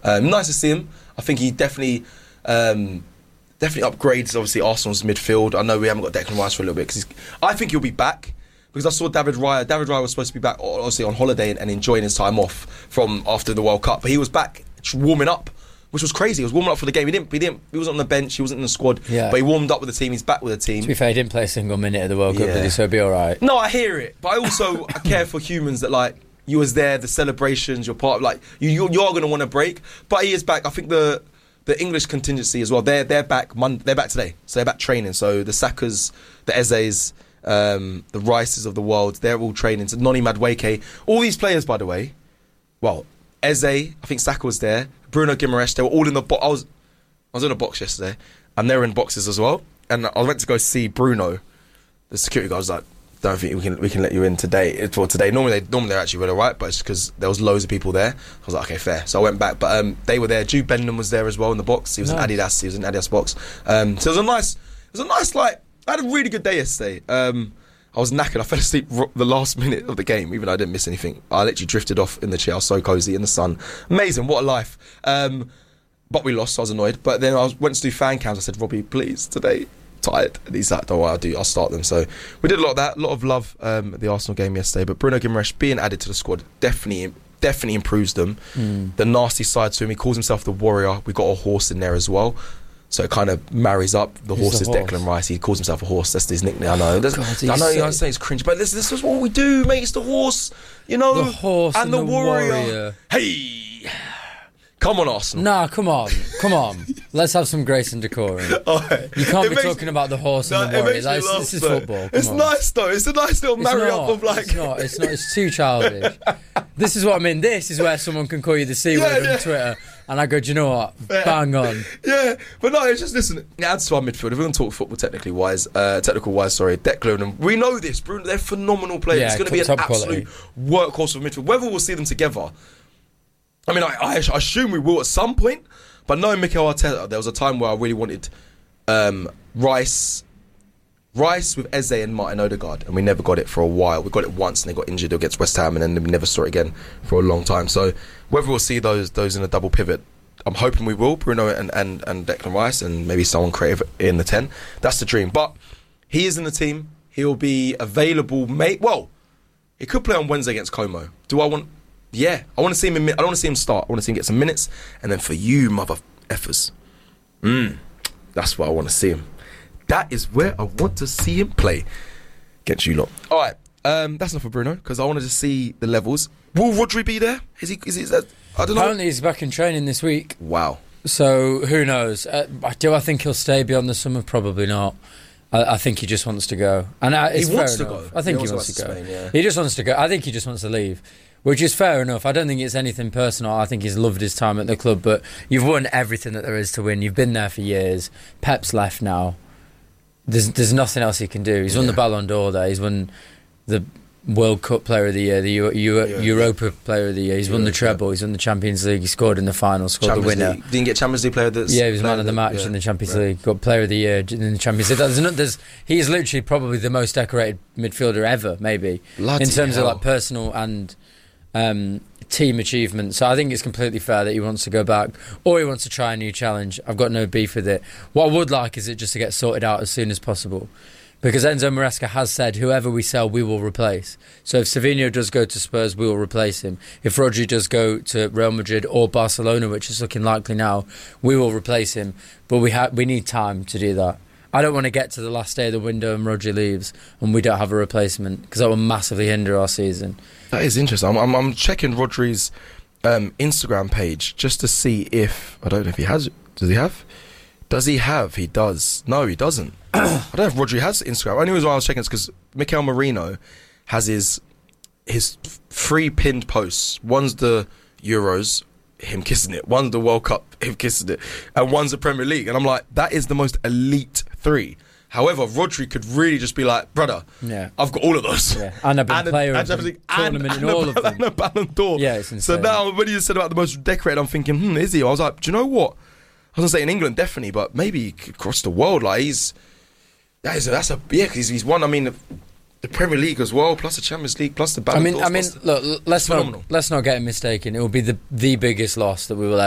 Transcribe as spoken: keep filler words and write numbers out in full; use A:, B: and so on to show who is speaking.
A: Um, nice to see him. I think he definitely um, definitely upgrades, obviously, Arsenal's midfield. I know we haven't got Declan Rice for a little bit, because I think he'll be back. Because I saw David Raya. David Raya was supposed to be back, obviously, on holiday and, and enjoying his time off from after the World Cup. But he was back warming up, which was crazy. He was warming up for the game. He didn't. He didn't. He wasn't on the bench. He wasn't in the squad.
B: Yeah.
A: But he warmed up with the team. He's back with the team.
B: To be fair, he didn't play a single minute of the World Cup,
A: Yeah.
B: did he? So he'll be all right.
A: No, I hear it, but I also I care for humans that, like, you was there, the celebrations, you're part of, like, you you, you are going to want to break. But he is back. I think the the English contingency as well. They're they're back. Mon- they're back today. So they're back training. So the Sakas, the Ezes, um, the Rices of the world, they're all training. So Noni Madueke, all these players, by the way. Well, Eze, I think Saka was there. Bruno Guimaraes, they were all in the box. I was, I was in a box yesterday, and they were in boxes as well. And I went to go see Bruno. The security guard was like, "Don't think we can we can let you in today for today." Normally, they normally they're actually really alright, but it's because there was loads of people there. I was like, "Okay, fair." So I went back, but um, they were there. Jude Bellingham was there as well in the box. He was
B: Nice.
A: in Adidas. He was in Adidas box. Um, so it was a nice, it was a nice like. I had a really good day yesterday. Um, I was knackered. I fell asleep ro- the last minute of the game, even though I didn't miss anything. I literally drifted off in the chair. I was so cosy in the sun. Amazing. What a life. Um, but we lost, so I was annoyed. But then I was, went to do fan cams. I said, "Robbie, please, today, tired." And he's like, "Don't worry, I'll do. I'll start them." So we did a lot of that. A lot of love um, at the Arsenal game yesterday. But Bruno Guimaraes being added to the squad definitely, definitely improves them. Mm. The nasty side to him. He calls himself the Warrior. We got a horse in there as well. So it kind of marries up. The
B: Who's
A: horse
B: the
A: is
B: horse?
A: Declan Rice. He calls himself a horse. That's his nickname. I know. That's-
B: God,
A: I know.
B: he's
A: You know,
B: so-
A: I'm saying it's cringe, but this this is what we do, mate. It's the horse. You know,
B: The horse and the warrior.
A: Hey, come on, Arsenal.
B: Nah, come on, come on. Let's have some grace and decorum.
A: Alright.
B: You can't
A: It
B: be
A: makes-
B: talking about the horse
A: No,
B: and the
A: it
B: warrior.
A: makes me
B: Like,
A: laugh,
B: this is
A: though.
B: football. Come
A: It's
B: on.
A: nice though. It's a nice little
B: It's
A: marry
B: not,
A: up of like.
B: It's not. It's not. It's too childish. This is what I mean. This is where someone can call you the C
A: Yeah,
B: word
A: yeah.
B: on Twitter, and I go, "Do you know what? Bang on."
A: Yeah, but no, it's just listen. It adds to our midfield. If we're going to talk football technically wise, uh, technical wise, sorry, Declan and we know this. Bruno, they're phenomenal players.
B: Yeah,
A: it's going to be an
B: top
A: absolute workhorse of midfield. Whether we'll see them together, I mean, I, I assume we will at some point. But knowing Mikel Arteta, there was a time where I really wanted um, Rice. Rice with Eze and Martin Odegaard, and we never got it for a while. We got it once, and they got injured against West Ham, and then we never saw it again for a long time. So whether we'll see those those in a double pivot, I'm hoping we will. Bruno and, and, and Declan Rice, and maybe someone creative in the ten. That's the dream. But he is in the team. He'll be available. Mate, well, he could play on Wednesday against Como. Do I want? Yeah, I want to see him. In, I don't want to see him start. I want to see him get some minutes, and then for you, mother effers, mm, that's where I want to see him. That is where I want to see him play against you lot. All right, um, that's enough for Bruno because I wanted to see the levels. Will Rodri be there? Is he? Is he? Is that, I don't know.
B: Apparently, he's back in training this week.
A: Wow.
B: So who knows? Uh, do I think he'll stay beyond the summer? Probably not. I, I think he just wants to go, and uh, it's
A: He wants
B: fair
A: to
B: enough.
A: go.
B: I think
A: He
B: he,
A: also
B: wants
A: wants
B: to
A: to
B: go.
A: Spain, yeah.
B: He just wants to go. I think he just wants to leave, which is fair enough. I don't think it's anything personal. I think he's loved his time at the club, but you've won everything that there is to win. You've been there for years. Pep's left now. There's there's nothing else he can do. He's won
A: Yeah.
B: the Ballon d'Or there. He's won the World Cup Player of the Year, the Euro, Euro,
A: Yeah.
B: Europa Player of the Year. He's won the
A: Europa, yeah.
B: treble. He's won the Champions League. He scored in the final. Scored
A: Champions
B: the winner.
A: League. Didn't get Champions League player. That's
B: Yeah, he was
A: player
B: man of the match
A: yeah.
B: in the Champions
A: Right.
B: League. Got Player of the Year in the Champions League. There's, there's, he is literally probably the most decorated midfielder ever, maybe,
A: Bloody
B: in terms
A: hell.
B: of like personal and um, team achievement. So I think it's completely fair that he wants to go back, or he wants to try a new challenge. I've got no beef with it. What I would like is it just to get sorted out as soon as possible. Because Enzo Maresca has said, whoever we sell, we will replace. So if Savinho does go to Spurs, we will replace him. If Rodri does go to Real Madrid or Barcelona, which is looking likely now, we will replace him. But we ha- we need time to do that. I don't want to get to the last day of the window and Rodri leaves and we don't have a replacement, because that will massively hinder our season.
A: That is interesting. I'm, I'm, I'm checking Rodri's um, Instagram page just to see if I don't know if he has. Does he have? Does he have? He does. No, he doesn't. I don't know if Rodri has Instagram. Only reason why I was checking is because Mikel Merino has his his three pinned posts. One's the Euros, him kissing it. One's the World Cup, him kissing it, and one's the Premier League. And I'm like, that is the most elite three. However, Rodri could really just be like, brother,
B: Yeah.
A: I've got all of those.
B: Yeah. And I've been
A: And a-
B: player
A: and
B: of the
A: Champions League,
B: tournament
A: and-
B: in
A: and
B: all
A: a,
B: of them.
A: And a Ballon d'Or.
B: Yeah, it's
A: So
B: insane.
A: now, when you said about the most decorated, I'm thinking, hmm, is he? I was like, do you know what? I was going to say in England, definitely, but maybe across the world. Like, he's... That is a, that's a... Yeah, because he's, he's won, I mean, the, the Premier League as well, plus the Champions League, plus the Ballon
B: I mean,
A: d'Ors,
B: I mean,
A: plus the-
B: look, let's not
A: phenomenal.
B: let's not get it mistaken. It will be the the biggest loss that we will